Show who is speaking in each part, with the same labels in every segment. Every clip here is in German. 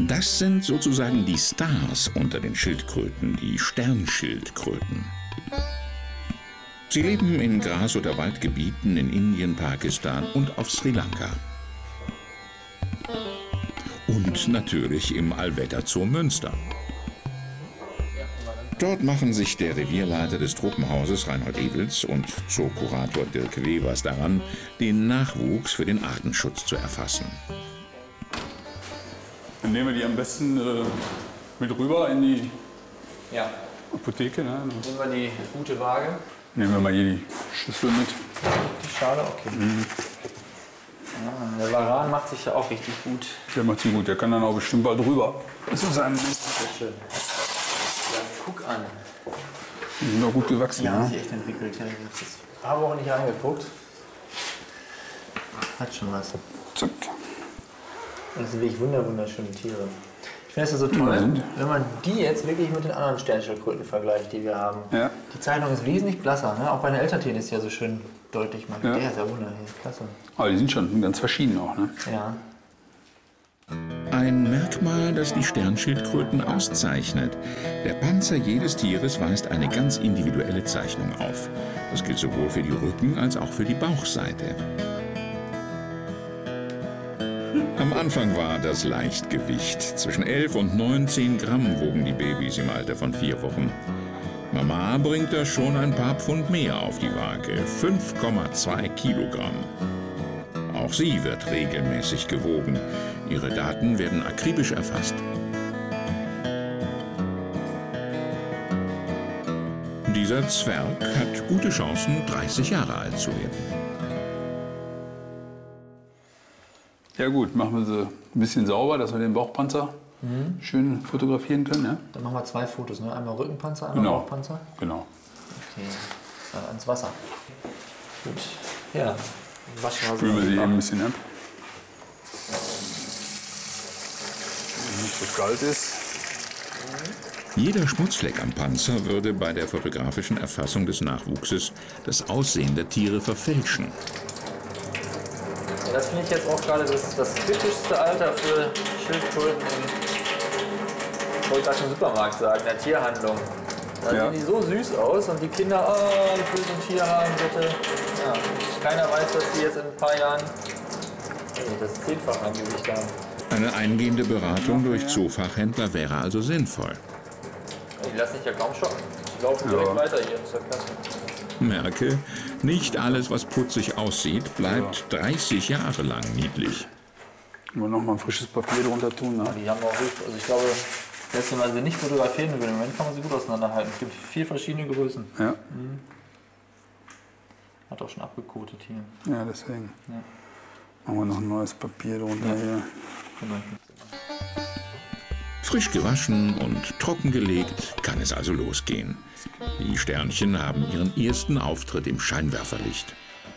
Speaker 1: Das sind sozusagen die Stars unter den Schildkröten, die Sternschildkröten. Sie leben in Gras- oder Waldgebieten in Indien, Pakistan und auf Sri Lanka. Und natürlich im Allwetterzoo Münster. Dort machen sich der Revierleiter des Tropenhauses Reinhold Ewels und Zookurator Dirk Wevers daran, den Nachwuchs für den Artenschutz zu erfassen.
Speaker 2: Dann nehmen wir die am besten mit rüber in die Apotheke. Ne?
Speaker 3: Nehmen wir die gute Waage.
Speaker 2: Nehmen wir mal hier die Schlüssel mit.
Speaker 3: Die Schale, okay. Ja, der Varan macht sich ja auch richtig gut.
Speaker 2: Der macht sich gut, der kann dann auch bestimmt bald rüber. Das ist ein
Speaker 3: Sehr schön. Ja, guck an.
Speaker 2: Die sind auch gut gewachsen.
Speaker 3: Ja,
Speaker 2: Ja,
Speaker 3: hat sich echt entwickelt. Ja, ich habe ein paar Wochen nicht reingeguckt. Hat schon was.
Speaker 2: Zack.
Speaker 3: Das sind wirklich wunderschöne Tiere. Ich finde es ja so toll, wenn man die jetzt wirklich mit den anderen Sternschildkröten vergleicht, die wir haben.
Speaker 2: Ja.
Speaker 3: Die Zeichnung ist wesentlich blasser. Ne? Auch bei den Elterntieren ist ja so schön deutlich. Man.
Speaker 2: Ja.
Speaker 3: Der ist ja wunderbar. Klasse.
Speaker 2: Aber die sind schon ganz verschieden auch. Ne?
Speaker 3: Ja.
Speaker 1: Ein Merkmal, das die Sternschildkröten auszeichnet. Der Panzer jedes Tieres weist eine ganz individuelle Zeichnung auf. Das gilt sowohl für die Rücken- als auch für die Bauchseite. Am Anfang war das Leichtgewicht. Zwischen 11 und 19 Gramm wogen die Babys im Alter von 4 Wochen. Mama bringt da schon ein paar Pfund mehr auf die Waage, 5,2 Kilogramm. Auch sie wird regelmäßig gewogen. Ihre Daten werden akribisch erfasst. Dieser Zwerg hat gute Chancen, 30 Jahre alt zu werden.
Speaker 2: Ja gut, machen wir sie ein bisschen sauber, dass wir den Bauchpanzer schön fotografieren können. Ja?
Speaker 3: Dann machen wir 2 Fotos. Ne? Einmal Rückenpanzer, einmal Bauchpanzer.
Speaker 2: Genau.
Speaker 3: Okay. Ans Wasser. Gut. Ja. Waschen wir
Speaker 2: Spülen wir sie eben ein bisschen ab. Nicht so kalt ist.
Speaker 1: Jeder Schmutzfleck am Panzer würde bei der fotografischen Erfassung des Nachwuchses das Aussehen der Tiere verfälschen.
Speaker 3: Ja, das finde ich jetzt auch gerade das kritischste Alter für Schildkröten ich wollte gerade im Supermarkt sagen, in der Tierhandlung. Da sehen die so süß aus und die Kinder, oh, ich will so ein Tier haben, bitte. Ja, keiner weiß, dass die jetzt in ein paar Jahren das 10-fache an Gewicht haben.
Speaker 1: Eine eingehende Beratung durch Zoofachhändler wäre also sinnvoll.
Speaker 3: Die lassen sich ja kaum schocken. Die laufen direkt weiter hier, das ist ja klasse.
Speaker 1: Merke, nicht alles, was putzig aussieht, bleibt 30 Jahre lang niedlich.
Speaker 2: Wollen wir noch mal ein frisches Papier drunter tun? Ne?
Speaker 3: Die haben auch richtig, also ich glaube, selbst wenn man sie nicht fotografieren will, im Moment kann man sie gut auseinanderhalten. Es gibt 4 verschiedene Größen.
Speaker 2: Ja.
Speaker 3: Hat auch schon abgekotet hier.
Speaker 2: Ja, deswegen. Ja. Machen wir noch ein neues Papier drunter hier.
Speaker 1: Frisch gewaschen und trockengelegt kann es also losgehen. Die Sternchen haben ihren ersten Auftritt im Scheinwerferlicht.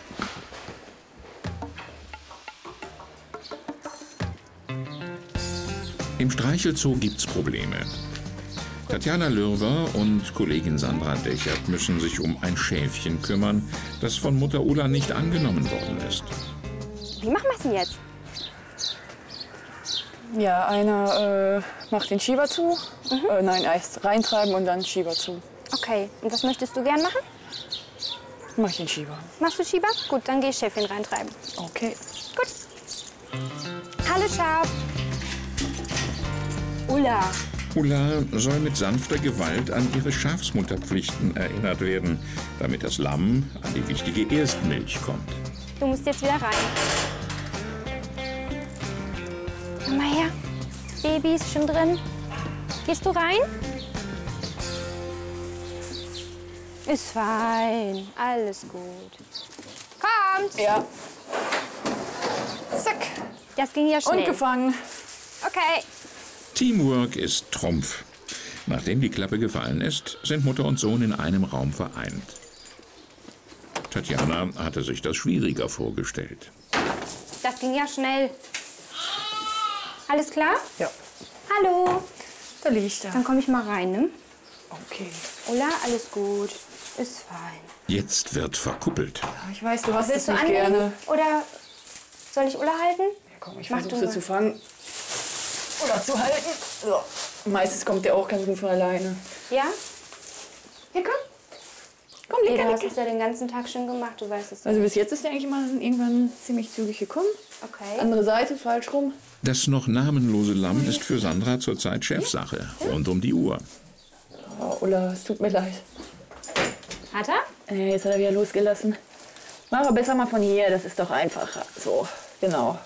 Speaker 1: Im Streichelzoo gibt's Probleme. Tatjana Lürwer und Kollegin Sandra Dechert müssen sich um ein Schäfchen kümmern, das von Mutter Ulla nicht angenommen worden ist.
Speaker 4: Wie machen wir es denn jetzt?
Speaker 5: Ja, einer macht den Schieber zu. Nein, erst reintreiben und dann Schieber zu.
Speaker 4: Okay, und was möchtest du gern machen?
Speaker 5: Mach ich den Schieber.
Speaker 4: Machst du Schieber? Gut, dann geh ich Schäfchen reintreiben.
Speaker 5: Okay.
Speaker 4: Gut. Hallo Schaf. Ulla.
Speaker 1: Ulla soll mit sanfter Gewalt an ihre Schafsmutterpflichten erinnert werden, damit das Lamm an die wichtige Erstmilch kommt.
Speaker 4: Du musst jetzt wieder rein. Komm mal her. Baby ist schon drin. Gehst du rein? Ist fein. Alles gut. Kommt.
Speaker 5: Ja. Zack.
Speaker 4: Das ging ja schnell.
Speaker 5: Und gefangen.
Speaker 4: Okay.
Speaker 1: Teamwork ist Trumpf. Nachdem die Klappe gefallen ist, sind Mutter und Sohn in einem Raum vereint. Tatjana hatte sich das schwieriger vorgestellt.
Speaker 4: Das ging ja schnell. Alles klar?
Speaker 5: Ja.
Speaker 4: Hallo.
Speaker 5: Da liegt er.
Speaker 4: Dann komme ich mal rein, ne?
Speaker 5: Okay.
Speaker 4: Ulla, alles gut. Ist fein.
Speaker 1: Jetzt wird verkuppelt.
Speaker 5: Ich weiß, du hast es
Speaker 4: Willst du
Speaker 5: nicht
Speaker 4: annehmen?
Speaker 5: gerne.
Speaker 4: Oder soll ich Ulla halten?
Speaker 5: Ja, komm, ich
Speaker 4: Mach
Speaker 5: versuche
Speaker 4: du
Speaker 5: sie
Speaker 4: mal.
Speaker 5: zu fangen. Oder zu halten. So. Meistens kommt der auch ganz gut von alleine.
Speaker 4: Ja?
Speaker 5: Hier, komm. Komm,
Speaker 4: Nee,
Speaker 5: lecker,
Speaker 4: du hast
Speaker 5: lecker.
Speaker 4: es ja den ganzen Tag schon gemacht, du weißt es.
Speaker 5: Also bis jetzt ist der eigentlich immer irgendwann ziemlich zügig gekommen.
Speaker 4: Okay.
Speaker 5: Andere Seite, falsch rum.
Speaker 1: Das noch namenlose Lamm ist für Sandra zurzeit Chefsache, rund um die Uhr.
Speaker 5: Oh, Ulla, es tut mir leid.
Speaker 4: Hat er?
Speaker 5: Jetzt hat er wieder losgelassen. Mach aber besser mal von hier, das ist doch einfacher. So, genau.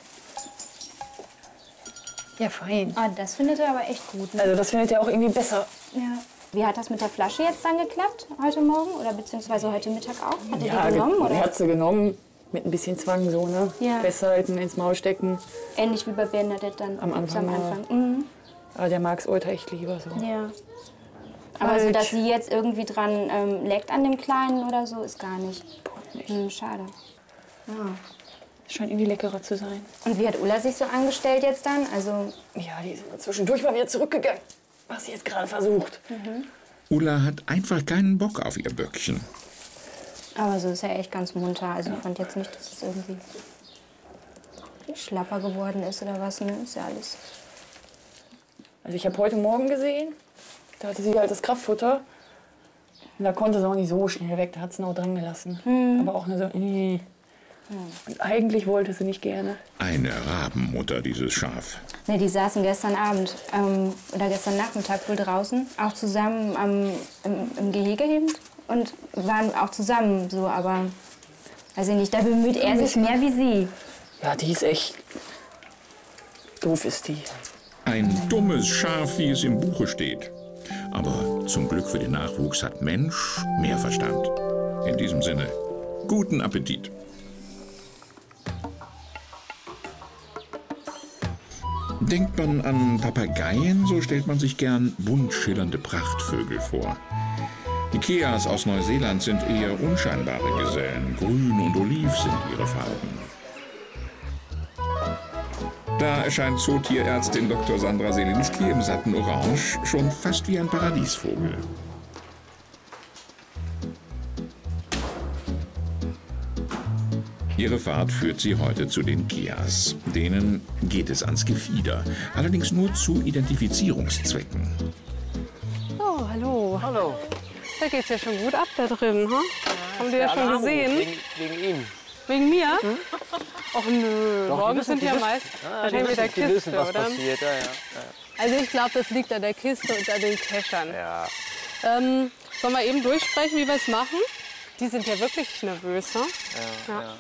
Speaker 5: Ja, fein.
Speaker 4: Oh, das findet er aber echt gut. Ne?
Speaker 5: Also das findet er auch irgendwie besser.
Speaker 4: Ja. Wie hat das mit der Flasche jetzt dann geklappt, heute Morgen oder beziehungsweise heute Mittag auch? Hat er die genommen?
Speaker 5: Er
Speaker 4: Oder?
Speaker 5: hat sie genommen, mit ein bisschen Zwang so, ne?
Speaker 4: Ja.
Speaker 5: Festhalten, ins Maul stecken.
Speaker 4: Ähnlich wie bei Bernadette dann
Speaker 5: Am Anfang,
Speaker 4: am
Speaker 5: ja.
Speaker 4: Anfang. Mhm.
Speaker 5: Aber der mag es heute echt lieber so.
Speaker 4: Ja. Aber so, dass sie jetzt irgendwie dran leckt an dem Kleinen oder so, ist gar nicht.
Speaker 5: Nicht.
Speaker 4: Schade. Ja.
Speaker 5: Scheint irgendwie leckerer zu sein.
Speaker 4: Und wie hat Ulla sich so angestellt jetzt dann? Also,
Speaker 5: Ja, die ist zwischendurch mal wieder zurückgegangen. Was sie jetzt gerade versucht.
Speaker 1: Ulla hat einfach keinen Bock auf ihr Böckchen.
Speaker 4: aber so ist er echt ganz munter. Also ich fand jetzt nicht, dass es irgendwie schlapper geworden ist oder was. Ne? Ist ja alles.
Speaker 5: Also ich habe heute Morgen gesehen, da hatte sie halt das Kraftfutter. Und da konnte sie auch nicht so schnell weg, da hat sie noch dran gelassen. Aber auch nur so, Und eigentlich wollte sie nicht gerne.
Speaker 1: Eine Rabenmutter, dieses Schaf.
Speaker 4: Ne, die saßen gestern Abend oder gestern Nachmittag wohl draußen, auch zusammen im Gehege eben und waren auch zusammen so, aber weiß ich nicht, da bemüht er sich mehr wie sie.
Speaker 5: Ja, die ist echt doof ist die.
Speaker 1: Ein dummes Schaf, wie es im Buche steht. Aber zum Glück für den Nachwuchs hat Mensch mehr Verstand. In diesem Sinne, guten Appetit. Denkt man an Papageien, so stellt man sich gern bunt schillernde Prachtvögel vor. Die Keas aus Neuseeland sind eher unscheinbare Gesellen. Grün und Oliv sind ihre Farben. Da erscheint Zootierärztin Dr. Sandra Selinski im satten Orange schon fast wie ein Paradiesvogel. Ihre Fahrt führt sie heute zu den Keas. Denen geht es ans Gefieder, allerdings nur zu Identifizierungszwecken.
Speaker 6: Oh, hallo.
Speaker 7: Hallo.
Speaker 6: Da geht's ja schon gut ab da drin, ha? Haben die ja schon gesehen?
Speaker 7: Wegen Ihnen.
Speaker 6: Wegen mir? Ach nö,
Speaker 7: Doch,
Speaker 6: morgen sind ja meist wahrscheinlich mit der
Speaker 7: die wissen,
Speaker 6: Kiste,
Speaker 7: was
Speaker 6: oder?
Speaker 7: passiert. Ja.
Speaker 6: Also ich glaube, das liegt an der Kiste und an den Keschern.
Speaker 7: Ja.
Speaker 6: Sollen wir eben durchsprechen, wie wir es machen? Die sind ja wirklich nervös, ne? Ja.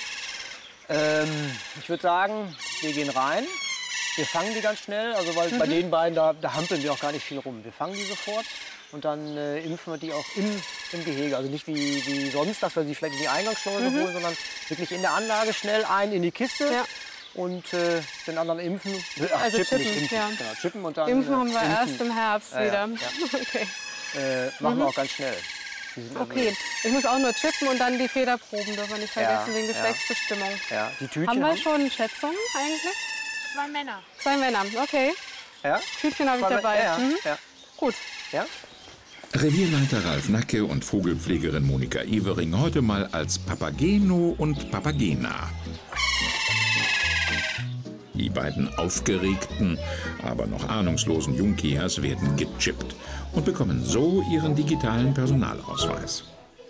Speaker 7: Ich würde sagen, wir gehen rein. Wir fangen die ganz schnell, also weil bei den beiden, da hampeln wir auch gar nicht viel rum. Wir fangen die sofort und dann impfen wir die auch im Gehege. Also nicht wie sonst, dass wir sie vielleicht in die Eingangsschleuse holen, sondern wirklich in der Anlage schnell in die Kiste und den anderen impfen.
Speaker 6: Also
Speaker 7: chippen,
Speaker 6: chippen,
Speaker 7: nicht impfen.
Speaker 6: ja.
Speaker 7: Genau, chippen und dann
Speaker 6: Impfen haben wir
Speaker 7: impfen.
Speaker 6: erst im Herbst
Speaker 7: Ja,
Speaker 6: wieder.
Speaker 7: ja.
Speaker 6: Okay.
Speaker 7: Machen wir auch ganz schnell. Die sind
Speaker 6: Okay, ich muss auch nur chippen und dann die Federproben dürfen wir nicht vergessen,
Speaker 7: Ja,
Speaker 6: wegen
Speaker 7: ja.
Speaker 6: Geschlechtsbestimmung.
Speaker 7: Ja, die Tütchen
Speaker 6: Haben wir schon Schätzungen eigentlich?
Speaker 8: 2 Männer.
Speaker 6: 2 Männer, okay.
Speaker 7: Ja?
Speaker 6: Tütchen habe ich
Speaker 7: Zwei-
Speaker 6: dabei.
Speaker 7: Ja,
Speaker 6: Mhm.
Speaker 7: ja.
Speaker 6: Gut.
Speaker 7: Ja?
Speaker 1: Revierleiter Ralf Nacke und Vogelpflegerin Monika Evering heute mal als Papageno und Papagena. Die beiden aufgeregten, aber noch ahnungslosen Jungkeas werden gechippt und bekommen so ihren digitalen Personalausweis.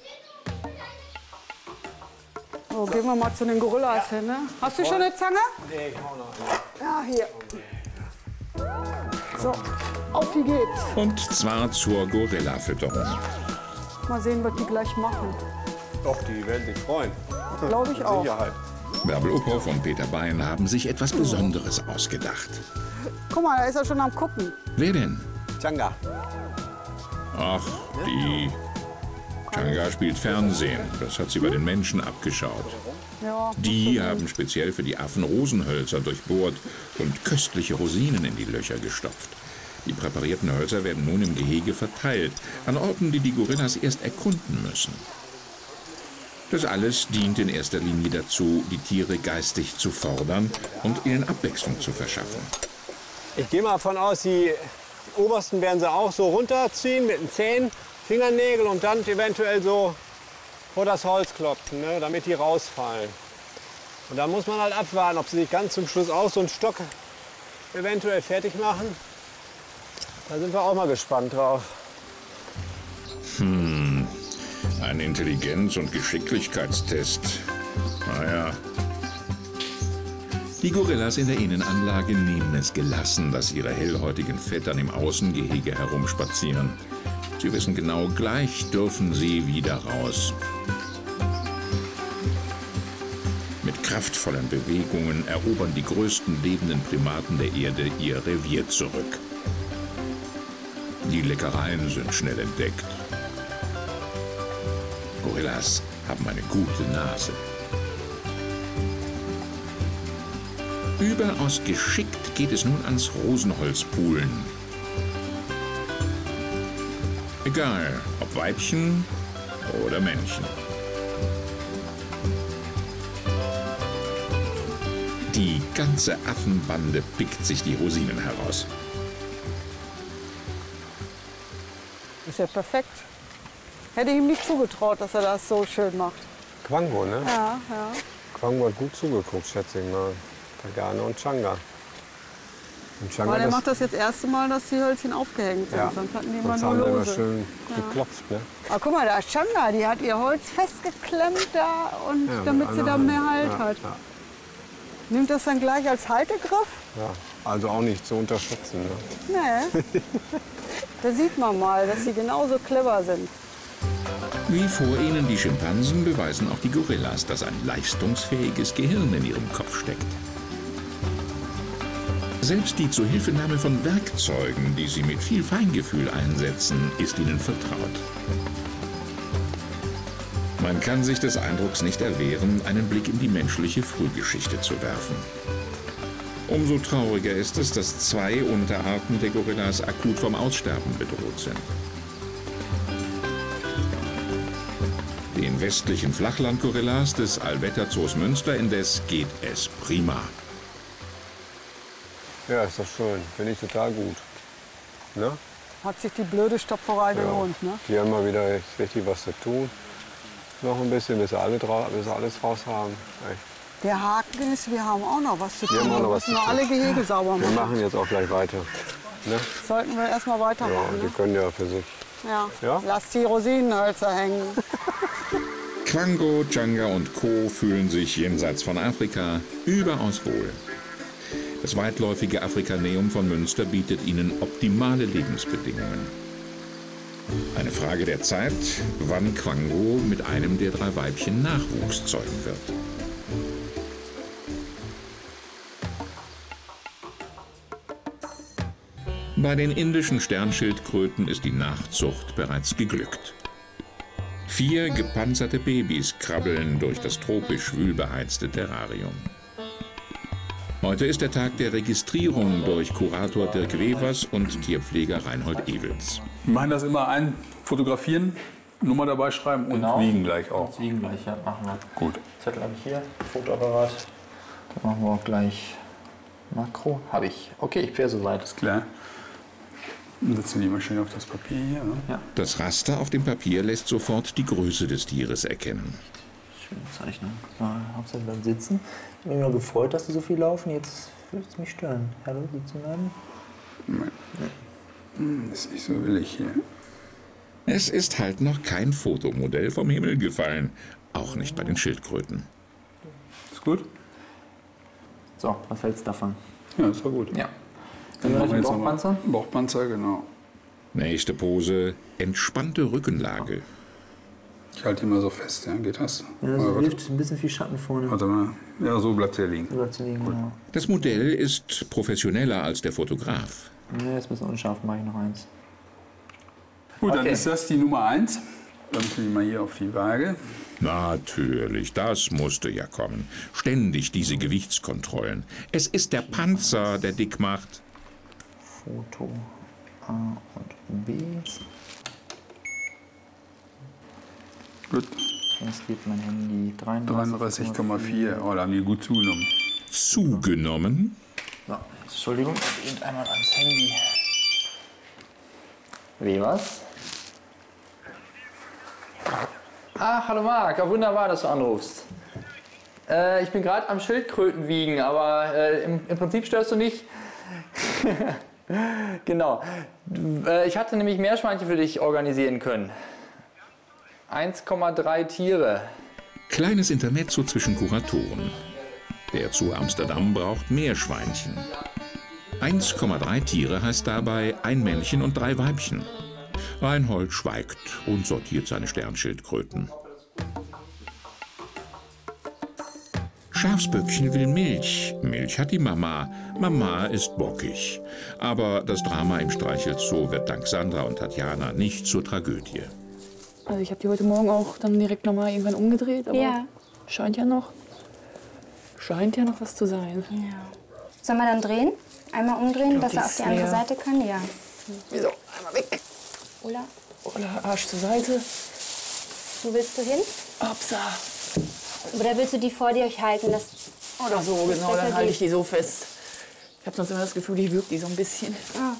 Speaker 6: So, gehen wir mal zu den Gorillas hin, ne? Hast du schon eine Zange?
Speaker 9: Nee, ich brauche noch.
Speaker 6: Ja, hier. So, auf die geht's.
Speaker 1: Und zwar zur Gorilla-Fütterung.
Speaker 6: Mal sehen, was die gleich machen.
Speaker 9: Doch, die werden sich freuen.
Speaker 6: Glaube ich auch.
Speaker 9: Sicherheit.
Speaker 1: Bärbel Uphoff und Peter Bein haben sich etwas Besonderes ausgedacht.
Speaker 6: Guck mal, da ist er schon am Gucken.
Speaker 1: Wer denn?
Speaker 9: Changa.
Speaker 1: Ach, die. Changa spielt Fernsehen. Das hat sie bei den Menschen abgeschaut.
Speaker 6: Ja.
Speaker 1: Die haben speziell für die Affen Rosenhölzer durchbohrt und köstliche Rosinen in die Löcher gestopft. Die präparierten Hölzer werden nun im Gehege verteilt, an Orten, die die Gorillas erst erkunden müssen. Das alles dient in erster Linie dazu, die Tiere geistig zu fordern und ihnen Abwechslung zu verschaffen.
Speaker 9: Ich gehe mal davon aus, die obersten werden sie auch so runterziehen mit den Zähnen, Fingernägel und dann eventuell so vor das Holz klopfen, ne, damit die rausfallen. Und dann muss man halt abwarten, ob sie sich ganz zum Schluss auch so einen Stock eventuell fertig machen. Da sind wir auch mal gespannt drauf.
Speaker 1: Ein Intelligenz- und Geschicklichkeitstest. Naja. Die Gorillas in der Innenanlage nehmen es gelassen, dass ihre hellhäutigen Vettern im Außengehege herumspazieren. Sie wissen genau, gleich dürfen sie wieder raus. Mit kraftvollen Bewegungen erobern die größten lebenden Primaten der Erde ihr Revier zurück. Die Leckereien sind schnell entdeckt. Gorillas haben eine gute Nase. Überaus geschickt geht es nun ans Rosenholzpulen. Egal, ob Weibchen oder Männchen. Die ganze Affenbande pickt sich die Rosinen heraus.
Speaker 8: Ist ja perfekt. Hätte ich ihm nicht zugetraut, dass er das so schön macht.
Speaker 9: Quango, ne?
Speaker 8: Ja, ja.
Speaker 9: Quango hat gut zugeguckt, schätze ich mal. Tagane und Changa. Und Changa
Speaker 8: Aber der macht das jetzt erste Mal, dass die Hölzchen aufgehängt sind.
Speaker 9: Ja.
Speaker 8: Sonst hatten die immer
Speaker 9: Sonst
Speaker 8: nur
Speaker 9: haben die immer
Speaker 8: lose.
Speaker 9: schön geklopft, ne?
Speaker 8: Aber guck mal, da ist Changa, die hat ihr Holz festgeklemmt da, und
Speaker 9: Ja,
Speaker 8: damit
Speaker 9: mit
Speaker 8: sie
Speaker 9: einer
Speaker 8: da mehr
Speaker 9: Hand.
Speaker 8: Halt
Speaker 9: Ja,
Speaker 8: hat.
Speaker 9: ja.
Speaker 8: Nimmt das dann gleich als Haltegriff?
Speaker 9: Ja, also auch nicht zu unterschätzen. Ne?
Speaker 8: Nee. Da sieht man mal, dass sie genauso clever sind.
Speaker 1: Wie vor ihnen die Schimpansen beweisen auch die Gorillas, dass ein leistungsfähiges Gehirn in ihrem Kopf steckt. Selbst die Zuhilfenahme von Werkzeugen, die sie mit viel Feingefühl einsetzen, ist ihnen vertraut. Man kann sich des Eindrucks nicht erwehren, einen Blick in die menschliche Frühgeschichte zu werfen. Umso trauriger ist es, dass 2 Unterarten der Gorillas akut vom Aussterben bedroht sind. Den westlichen Flachlandgorillas des Allwetterzoos Münster indes geht es prima.
Speaker 9: Ja, ist doch schön. Finde ich total gut. Ne?
Speaker 8: Hat sich die blöde Stopferei gelohnt, ne?
Speaker 9: Die haben mal wieder richtig was zu tun. Noch ein bisschen, bis sie alles raus haben. Echt.
Speaker 8: Der Haken ist, wir haben auch noch was zu tun.
Speaker 9: Wir haben auch noch was
Speaker 8: müssen
Speaker 9: zu
Speaker 8: wir
Speaker 9: tun.
Speaker 8: alle Gehege sauber
Speaker 9: Wir
Speaker 8: machen.
Speaker 9: machen jetzt auch gleich weiter. Ne?
Speaker 8: Sollten wir erstmal
Speaker 9: Ja,
Speaker 8: weitermachen.
Speaker 9: die
Speaker 8: Ne?
Speaker 9: können ja für sich.
Speaker 8: Ja.
Speaker 9: Ja?
Speaker 8: Lass die Rosinenhölzer hängen.
Speaker 1: Quango, Changa und Co. fühlen sich jenseits von Afrika überaus wohl. Das weitläufige Afrikaneum von Münster bietet ihnen optimale Lebensbedingungen. Eine Frage der Zeit, wann Quango mit einem der 3 Weibchen Nachwuchs zeugen wird. Bei den indischen Sternschildkröten ist die Nachzucht bereits geglückt. 4 gepanzerte Babys krabbeln durch das tropisch schwül beheizte Terrarium. Heute ist der Tag der Registrierung durch Kurator Dirk Wevers und Tierpfleger Reinhold Ewels.
Speaker 2: Wir machen das immer fotografieren, Nummer dabei schreiben und wiegen gleich auch.
Speaker 3: Wiegen gleich, ja, machen wir.
Speaker 2: Gut.
Speaker 3: Zettel habe ich hier, Fotoapparat. Dann machen wir auch gleich Makro. Habe ich. Okay, ich wäre soweit.
Speaker 2: Klar. Dann setzen wir die mal schön auf das Papier hier. Ne?
Speaker 3: Ja.
Speaker 1: Das Raster auf dem Papier lässt sofort die Größe des Tieres erkennen.
Speaker 3: Schöne Zeichnung. Hauptsache beim Sitzen. Ich habe mich mal gefreut, dass die so viel laufen. Jetzt würde es mich stören. Hallo, sitzen bleiben?
Speaker 2: Das ist nicht so willig hier.
Speaker 1: Es ist halt noch kein Fotomodell vom Himmel gefallen. Auch nicht bei den Schildkröten.
Speaker 2: Ist gut?
Speaker 3: So, was hältst du davon?
Speaker 2: Ja, ist war gut.
Speaker 3: Ja.
Speaker 2: Dann machen wir jetzt nochmal
Speaker 3: Bauchpanzer?
Speaker 2: Bauchpanzer, genau.
Speaker 1: Nächste Pose, entspannte Rückenlage.
Speaker 2: Ich halte ihn mal so fest, ja? Geht das?
Speaker 3: Ja, das hilft ein bisschen viel Schatten vorne.
Speaker 2: Warte mal. Ja, so bleibt er liegen.
Speaker 3: Bleibt sie liegen, genau.
Speaker 1: Das Modell ist professioneller als der Fotograf.
Speaker 3: Ne, ist ein bisschen unscharf, mache ich noch eins.
Speaker 2: Gut, dann
Speaker 3: Okay.
Speaker 2: ist das die Nummer 1. Dann müssen wir mal hier auf die Waage.
Speaker 1: Natürlich, das musste ja kommen. Ständig diese Gewichtskontrollen. Es ist der Panzer, der dick macht.
Speaker 3: Foto A und B.
Speaker 2: Gut.
Speaker 3: Jetzt geht mein Handy
Speaker 2: 33,4. Oh, da haben die gut zugenommen.
Speaker 1: Zugenommen?
Speaker 3: So, Entschuldigung, und einmal ans Handy. Wie was? Ach, hallo Marc, ja, wunderbar, dass du anrufst. Ich bin gerade am Schildkrötenwiegen, aber im Prinzip störst du nicht. Genau. Ich hatte nämlich Meerschweinchen für dich organisieren können. 1,3 Tiere.
Speaker 1: Kleines Intermezzo zwischen Kuratoren. Der Zoo Amsterdam braucht Meerschweinchen. 1,3 Tiere heißt dabei ein Männchen und 3 Weibchen. Reinhold schweigt und sortiert seine Sternschildkröten. Schafsböckchen will Milch. Milch hat die Mama. Mama ist bockig. Aber das Drama im Streichelzoo wird dank Sandra und Tatjana nicht zur Tragödie.
Speaker 5: Also ich habe die heute Morgen auch dann direkt nochmal irgendwann umgedreht, aber
Speaker 4: Ja.
Speaker 5: scheint ja noch was zu sein.
Speaker 4: Ja. Sollen wir dann drehen? Einmal umdrehen,
Speaker 5: glaub,
Speaker 4: dass
Speaker 5: die
Speaker 4: er auf
Speaker 5: ist
Speaker 4: die andere
Speaker 5: leer.
Speaker 4: Seite kann? Ja.
Speaker 5: Wieso? Einmal weg.
Speaker 4: Ulla,
Speaker 5: Oder Arsch zur Seite.
Speaker 4: wo willst du hin?
Speaker 5: Upsa.
Speaker 4: Oder willst du die vor dir halten? Das
Speaker 5: Oder so, genau,
Speaker 4: besser
Speaker 5: dann halte ich
Speaker 4: geht.
Speaker 5: die so fest. Ich habe sonst immer das Gefühl, ich wirkt die so ein bisschen.
Speaker 4: Ah.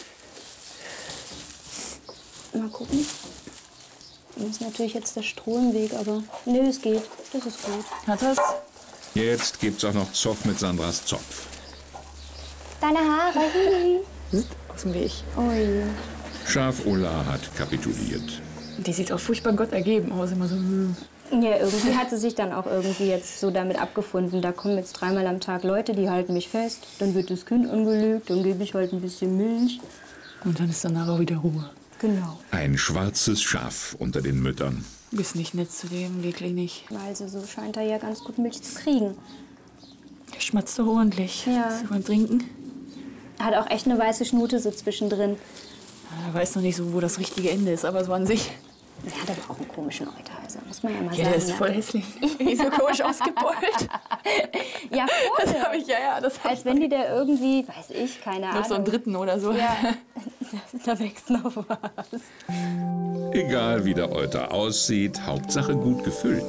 Speaker 4: Mal gucken. Das ist natürlich jetzt der Stroh im Weg, aber nö, es geht. Das ist gut.
Speaker 5: Hat das?
Speaker 1: Jetzt gibt's auch noch Zoff mit Sandras Zopf.
Speaker 4: Deine Haare.
Speaker 5: Aus dem Weg.
Speaker 4: Ui.
Speaker 1: Schaf Ulla hat kapituliert.
Speaker 5: Die sieht auch furchtbar Gott ergeben aus. Immer so.
Speaker 4: Ja, irgendwie hat sie sich dann auch irgendwie jetzt so damit abgefunden. Da kommen jetzt 3-mal am Tag Leute, die halten mich fest. Dann wird das Kind angelegt, dann gebe ich halt ein bisschen Milch.
Speaker 5: Und dann ist danach auch wieder Ruhe.
Speaker 4: Genau.
Speaker 1: Ein schwarzes Schaf unter den Müttern.
Speaker 5: Du bist nicht nett zu dem, wirklich nicht.
Speaker 4: Also so scheint er ja ganz gut Milch zu kriegen.
Speaker 5: Der schmatzt doch ordentlich.
Speaker 4: Ja.
Speaker 5: Ist er beim Trinken?
Speaker 4: Hat auch echt eine weiße Schnute so zwischendrin.
Speaker 5: Er weiß noch nicht so, wo das richtige Ende ist, aber so an sich.
Speaker 4: Der hat aber auch einen komischen Euter, also muss man ja mal
Speaker 5: Ja,
Speaker 4: sagen.
Speaker 5: der ist
Speaker 4: ne?
Speaker 5: voll hässlich. Wie so komisch ausgebeult.
Speaker 4: Ja, voll.
Speaker 5: Das habe ich, ja, das hab
Speaker 4: Als wenn die da irgendwie, weiß ich, keine Ahnung.
Speaker 5: noch so einen dritten oder so.
Speaker 4: Ja, da wächst noch was.
Speaker 1: Egal wie der Euter aussieht, Hauptsache gut gefüllt.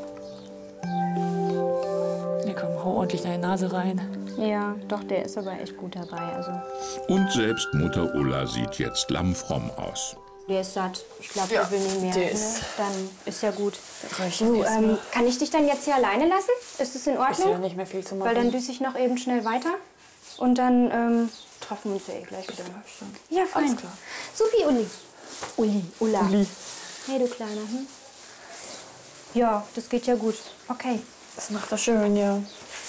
Speaker 5: Ja, komm, hau ordentlich deine Nase rein.
Speaker 4: Ja, doch, der ist aber echt gut dabei. Also,
Speaker 1: Und selbst Mutter Ulla sieht jetzt lammfromm aus.
Speaker 4: der ist satt. Ich glaube,
Speaker 5: Ja,
Speaker 4: der will nicht mehr.
Speaker 5: der
Speaker 4: Ne?
Speaker 5: ist-
Speaker 4: Dann ist ja gut.
Speaker 5: reicht
Speaker 4: So,
Speaker 5: jetzt mal.
Speaker 4: kann ich dich dann jetzt hier alleine lassen? Ist das in
Speaker 5: Ist ja
Speaker 4: Ordnung?
Speaker 5: nicht mehr viel zu machen.
Speaker 4: Weil dann düse ich noch eben schnell weiter. Und dann treffen wir uns ja eh gleich wieder. Ja, fein.
Speaker 5: Alles klar.
Speaker 4: Supi, Ulla. Hey, du Kleiner. Hm? Ja, das geht ja gut. Okay.
Speaker 5: Das macht er schön, ja.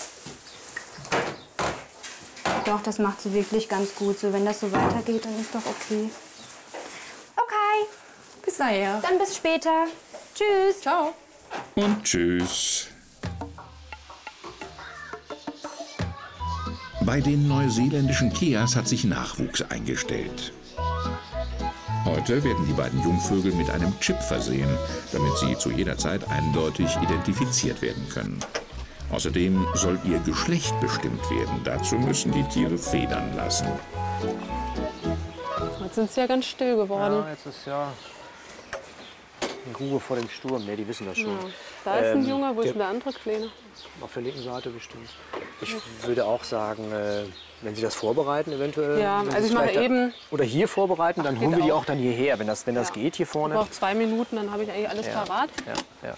Speaker 4: Doch, das macht sie wirklich ganz gut. So, wenn das so weitergeht, dann ist doch okay. Okay,
Speaker 5: Bis nachher.
Speaker 4: dann bis später. Tschüss.
Speaker 5: Ciao.
Speaker 1: Und tschüss. Bei den neuseeländischen Keas hat sich Nachwuchs eingestellt. Heute werden die beiden Jungvögel mit einem Chip versehen, damit sie zu jeder Zeit eindeutig identifiziert werden können. Außerdem soll ihr Geschlecht bestimmt werden. Dazu müssen die Tiere federn lassen.
Speaker 6: Jetzt sind sie ja ganz still geworden.
Speaker 7: Ja, jetzt ist ja die Ruhe vor dem Sturm. Ne, die wissen das schon.
Speaker 6: Ja. Da ist ein Junge, wo ist denn der andere Kleine?
Speaker 7: Auf der linken Seite bestimmt. Ich würde auch sagen, wenn Sie das vorbereiten, eventuell.
Speaker 6: Ja,
Speaker 7: wenn Sie
Speaker 6: also
Speaker 7: es
Speaker 6: ich mache
Speaker 7: vielleicht
Speaker 6: eben-
Speaker 7: Oder hier vorbereiten, dann holen wir die
Speaker 6: auch.
Speaker 7: auch dann hierher, wenn das geht hier
Speaker 6: Ich
Speaker 7: vorne.
Speaker 6: brauche 2 Minuten, dann habe ich eigentlich alles parat.
Speaker 7: Ja.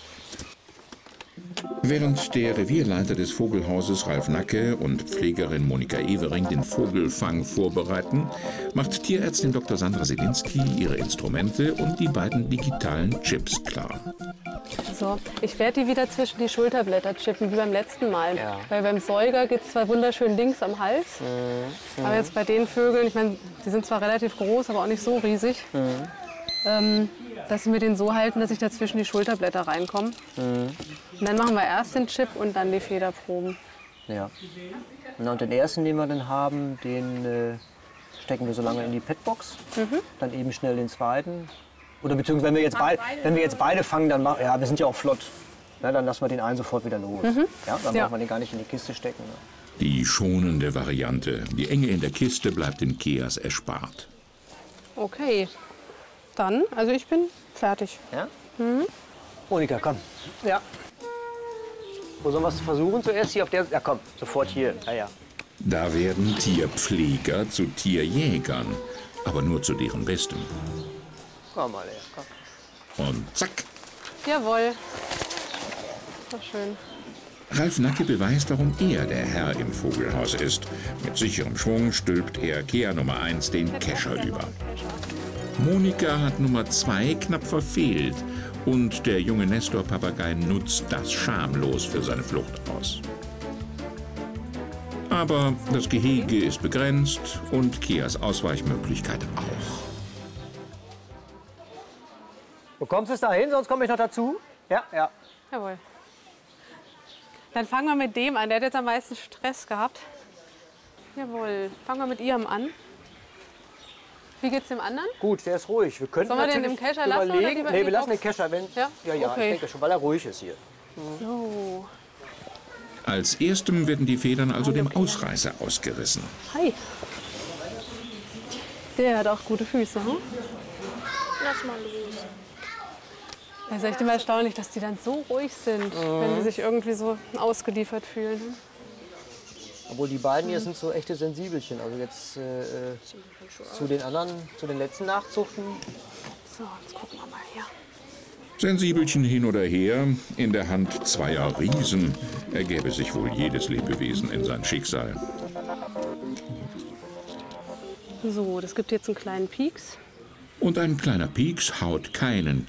Speaker 1: Während der Revierleiter des Vogelhauses Ralf Nacke und Pflegerin Monika Evering den Vogelfang vorbereiten, macht Tierärztin Dr. Sandra Selinski ihre Instrumente und die beiden digitalen Chips klar.
Speaker 6: So, ich werde die wieder zwischen die Schulterblätter chippen, wie beim letzten Mal.
Speaker 7: Ja.
Speaker 6: Weil beim Säuger geht es zwar wunderschön links am Hals, aber jetzt bei den Vögeln, ich meine, die sind zwar relativ groß, aber auch nicht so riesig, dass wir den so halten, dass ich dazwischen die Schulterblätter reinkomme. Und dann machen wir erst den Chip und dann die Federproben.
Speaker 7: Ja. Na, und den ersten, den wir dann haben, den stecken wir so lange in die Petbox. Dann eben schnell den zweiten. Oder beziehungsweise, wenn wir jetzt beide fangen, dann machen wir sind ja auch flott. Na, dann lassen wir den einen sofort wieder los. Ja, dann brauchen wir den gar nicht in die Kiste stecken. Ne?
Speaker 1: Die schonende Variante. Die Enge in der Kiste bleibt den Keas erspart.
Speaker 6: Okay, dann, also ich bin fertig.
Speaker 7: Ja? Monika, komm. Ja. Wo sollen wir es versuchen? Zuerst hier auf der. Ja, komm, sofort hier. Ja.
Speaker 1: Da werden Tierpfleger zu Tierjägern, aber nur zu deren Bestem.
Speaker 7: Komm mal her. Komm.
Speaker 1: Und zack,
Speaker 6: Jawohl. Doch schön.
Speaker 1: Ralf Nacke beweist, warum er der Herr im Vogelhaus ist. Mit sicherem Schwung stülpt er Kea Nummer 1 den Kescher über. Monika hat Nummer 2 knapp verfehlt und der junge Nestor-Papagei nutzt das schamlos für seine Flucht aus. Aber das Gehege ist begrenzt und Keas Ausweichmöglichkeit auch.
Speaker 7: Bekommst du es dahin, sonst komme ich noch dazu? Ja, ja.
Speaker 6: Jawohl. Dann fangen wir mit dem an. Der hat jetzt am meisten Stress gehabt. Jawohl. Fangen wir mit ihrem an. Wie geht's dem anderen?
Speaker 7: Gut, der ist ruhig. Wir können
Speaker 6: Sollen wir den im Kescher lassen oder lieber in die
Speaker 7: wir lassen den
Speaker 6: Box?
Speaker 7: Kescher, wenn...
Speaker 6: Ja?
Speaker 7: Ja,
Speaker 6: Okay.
Speaker 7: ich denke schon, weil er ruhig ist hier.
Speaker 6: So.
Speaker 1: Als erstem werden die Federn also dem Ausreißer ausgerissen.
Speaker 6: Hi. Der hat auch gute Füße, hm?
Speaker 10: Lass mal los.
Speaker 6: Das ist echt immer erstaunlich, dass die dann so ruhig sind, wenn die sich irgendwie so ausgeliefert fühlen.
Speaker 7: Obwohl die beiden hier sind so echte Sensibelchen. Also jetzt zu den anderen, zu den letzten Nachzuchten.
Speaker 6: So, jetzt gucken wir mal hier.
Speaker 1: Sensibelchen hin oder her, in der Hand zweier Riesen ergäbe sich wohl jedes Lebewesen in sein Schicksal.
Speaker 6: So, das gibt jetzt einen kleinen Pieks.
Speaker 1: Und ein kleiner Pieks haut keinen